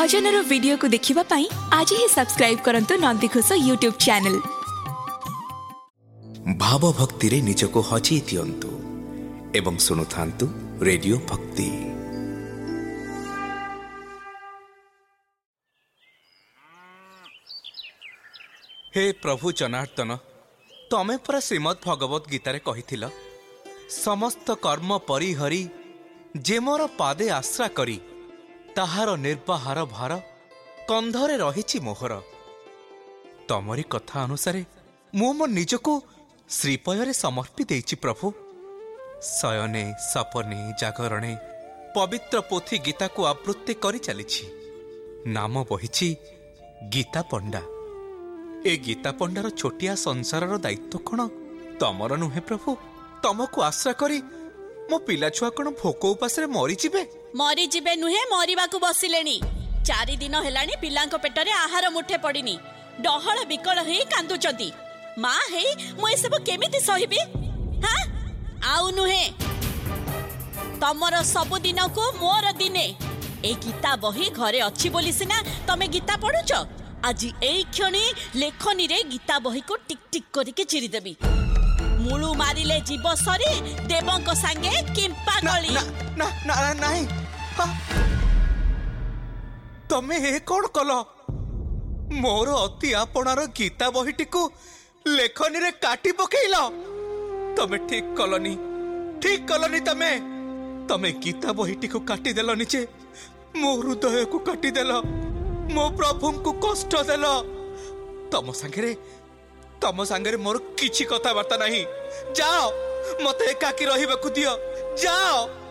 भजन video को देखिबा पई आज ही सब्सक्राइब करंतु नंदीघोष यूट्यूब चैनल। भाव भक्ति रे निजको हजी दियंतु एवं सुनुथांतु रेडियो भक्ति। हे प्रभु जनार्दन, तमे परा श्रीमद् भगवत गीतारे कहिथिल, समस्त कर्म परिहरी जे मोर पादे आश्रा करी ताहार निर्बाहार भार कंधरे रहिछि मोहर। तमरी कथा अनुसारे मु मो निजको श्रीपयरे समर्पी देइछि प्रभु। शयने सपने जागरणे पवित्र पोथी गीता को आवृत्ति करी चलिछि। नाम बहिछि गीता पंडा। ए गीता पंडार छोटिया संसारर दायित्व कण तमर नुहे प्रभु? तमको आश्रा करी मो पिला छुआ कण भोक उपासरे मरी जिबे नुहे, मरिबाकू बसिलेनी। 4 दिन हेलानी पिलांको पेटरे आहार मुठे पड़िनी, डहळ बिकळ हेई कांदुचंती। मां हेई मो ए सब केमिति सहिबी? हां आउ नुहे, तमर सब दिन को मोर दिने। ए गीता बही घरे अछि बोली सिना तमे गीता पढुछ। आज एई क्षणी लेखनी रे गीता बही को टिक टिक करके चिरी देबी। मुळु मारिले जीव सरी देवंको संगे किंपा गली। ना ना ना नाही। तमे हे कोन कलो? मोर अति आपणार गीता बहीटी को लेखनी रे काटी पकेइलो। तमे ठीक कलनी तमे गीता बहीटी को काटी देलो निचे। मो हृदय को काटी देलो, मो प्रभु को कष्ट देलो। तम संगे मोर किछि कथा बार्ता नहीं। जाओ, मते एकाकी रहिबाकू दियो, जाओ।